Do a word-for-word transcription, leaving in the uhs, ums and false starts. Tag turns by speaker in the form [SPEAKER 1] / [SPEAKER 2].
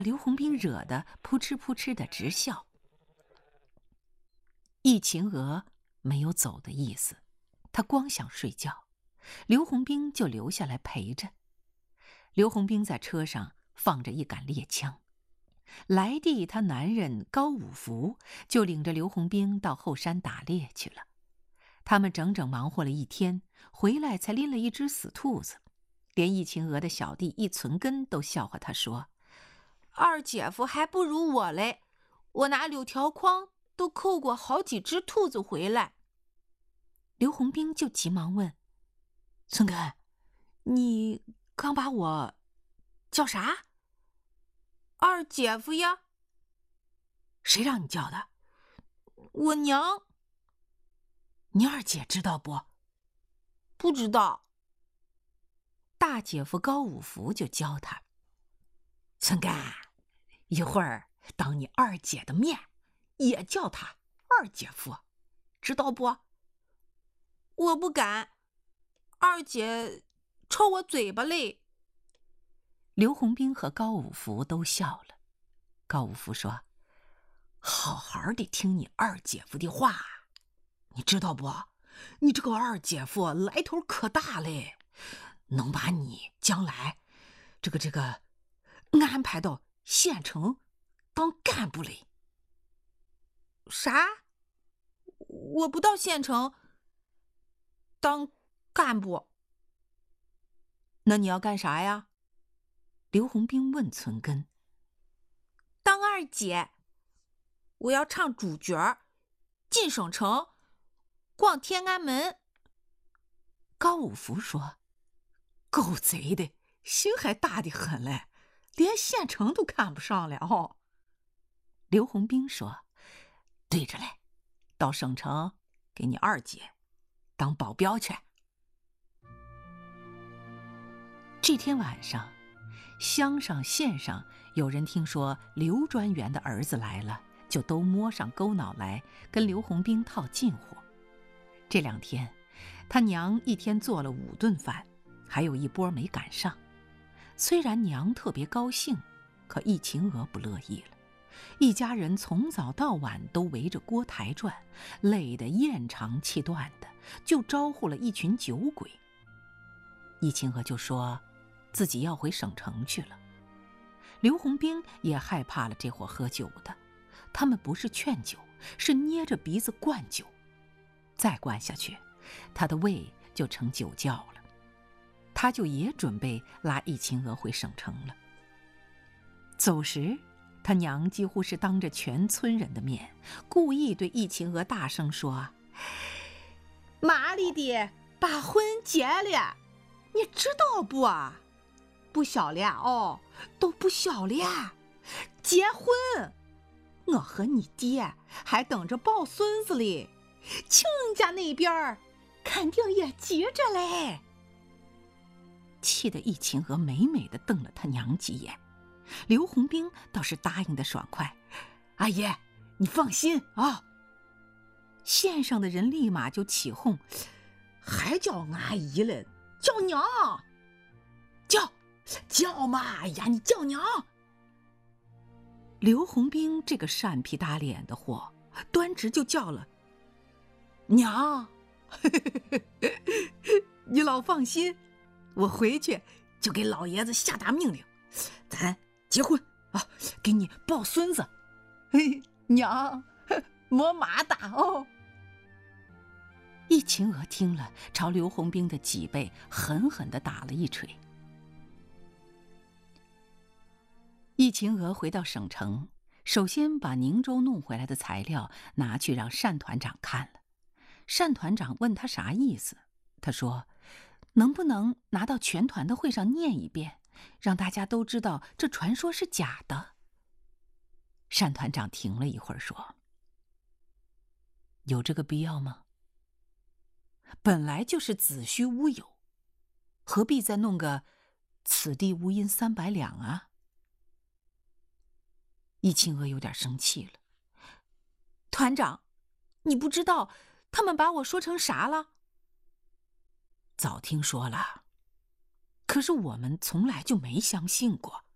[SPEAKER 1] 刘洪兵惹得扑哧扑哧的直笑。易秦娥没有走的意思，她光想睡觉，刘洪兵就留下来陪着。刘洪兵在车上放着一杆猎枪，来地他男人高五福就领着刘洪兵到后山打猎去了。他们整整忙活了一天，回来才拎了一只死兔子，连易秦娥的小弟易存根都笑话他说：“
[SPEAKER 2] 二姐夫还不如我嘞，我拿柳条筐都扣过好几只兔子回来。”
[SPEAKER 1] 刘洪兵就急忙问：“存根，你刚把我叫啥？”“
[SPEAKER 2] 二姐夫呀。”“
[SPEAKER 1] 谁让你叫的？”“
[SPEAKER 2] 我娘。”“
[SPEAKER 1] 你二姐知道不？”“
[SPEAKER 2] 不知道。”
[SPEAKER 1] 大姐夫高五福就教他：“存根，一会儿当你二姐的面，也叫他二姐夫，知道不？”“
[SPEAKER 2] 我不敢，二姐抽我嘴巴嘞。”
[SPEAKER 1] 刘洪兵和高五福都笑了。高五福说：“好好的听你二姐夫的话，你知道不？你这个二姐夫来头可大嘞，能把你将来这个这个安排到县城当干部嘞。”“
[SPEAKER 2] 啥？我不到县城当干部？”“
[SPEAKER 1] 那你要干啥呀？”刘洪兵问存根。
[SPEAKER 2] “当二姐，我要唱主角，进省城，逛天安门。”
[SPEAKER 1] 高五福说：“够贼的，心还大得很嘞，连县城都看不上了哦。”刘洪兵说：“对着嘞，到省城给你二姐当保镖去。”这天晚上，乡上县上有人听说刘专员的儿子来了，就都摸上钩脑来跟刘洪兵套近乎。这两天他娘一天做了五顿饭，还有一波没赶上。虽然娘特别高兴，可易秦娥不乐意了。一家人从早到晚都围着锅台转，累得咽长气断的，就招呼了一群酒鬼。易秦娥就说自己要回省城去了。刘洪兵也害怕了这伙喝酒的，他们不是劝酒，是捏着鼻子灌酒。再灌下去，他的胃就成酒窖了。他就也准备拉易秦娥回省城了。走时，他娘几乎是当着全村人的面，故意对易秦娥大声说：“
[SPEAKER 2] 妈哩的，把婚结了，你知道不啊？不小了哦，都不小了，结婚，我和你爹还等着抱孙子哩，亲家那边肯定也急着嘞。”
[SPEAKER 1] 气得易秦娥美美的瞪了他娘几眼。刘洪兵倒是答应的爽快：“阿姨，你放心啊。”县上的人立马就起哄：“还叫阿姨了，叫娘，叫叫嘛！哎呀，你叫娘！”刘洪兵这个善皮打脸的货，端直就叫了：“娘，你老放心，我回去就给老爷子下达命令，咱结婚啊，给你抱孙子。嘿，娘，么马打哦。”易秦娥听了，朝刘洪兵的脊背狠狠地打了一锤。易秦娥回到省城，首先把宁州弄回来的材料拿去让单团长看了。单团长问他啥意思，他说：“能不能拿到全团的会上念一遍，让大家都知道这传说是假的？”单团长停了一会儿说：“有这个必要吗？本来就是子虚乌有，何必再弄个此地无银三百两啊？”易秦娥有点生气了：“团长，你不知道他们把我说成啥了？”“早听说了，可是我们从来就没相信过。”